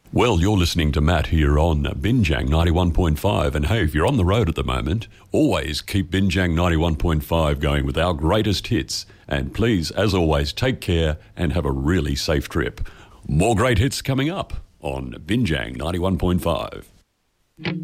Well, you're listening to Matt here on Binjang 91.5. And hey, if you're on the road at the moment, always keep Binjang 91.5 going with our greatest hits. And please, as always, take care and have a really safe trip. More great hits coming up on Binjang 91.5.